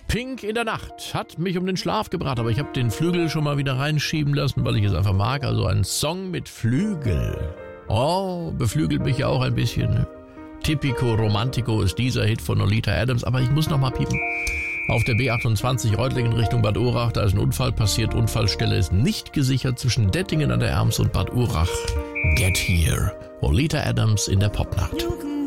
Pink in der Nacht hat mich um den Schlaf gebracht, aber ich habe den Flügel schon mal wieder reinschieben lassen, weil ich es einfach mag. Also ein Song mit Flügel. Oh, beflügelt mich ja auch ein bisschen. Ne? Typico Romantico ist dieser Hit von Oleta Adams, aber ich muss noch mal piepen. Auf der B28 Reutlingen Richtung Bad Urach, da ist ein Unfall passiert. Unfallstelle ist nicht gesichert zwischen Dettingen an der Erms und Bad Urach. Get Here. Oleta Adams in der Popnacht.